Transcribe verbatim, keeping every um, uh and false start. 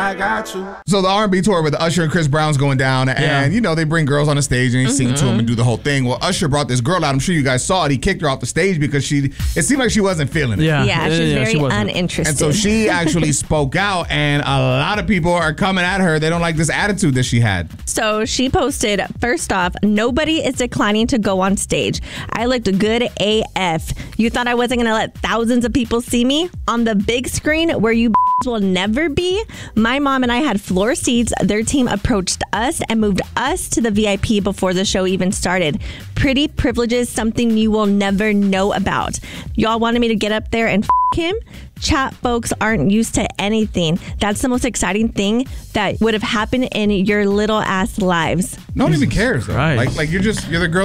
I got you. So the R and B tour with Usher and Chris Brown's going down, and Yeah. you know they bring girls on the stage and they Mm-hmm. sing to them and do the whole thing. Well, Usher brought this girl out. I'm sure you guys saw it. He kicked her off the stage because she. It seemed like she wasn't feeling it. Yeah, Yeah, she's yeah, very she wasn't. uninterested. And so she actually spoke out, and a lot of people are coming at her. They don't like this attitude that she had. So she posted, first off, nobody is declining to go on stage. I looked good A F. You thought I wasn't going to let thousands of people see me? On the big screen where you will never be, my mom and I had floor seats. Their team approached us and moved us to the V I P before the show even started. Pretty privileges, something you will never know about. Y'all wanted me to get up there and f*** him? Chat folks aren't used to anything. That's the most exciting thing that would have happened in your little ass lives. No one even cares. Though. Right. Like, like you're just you're the girl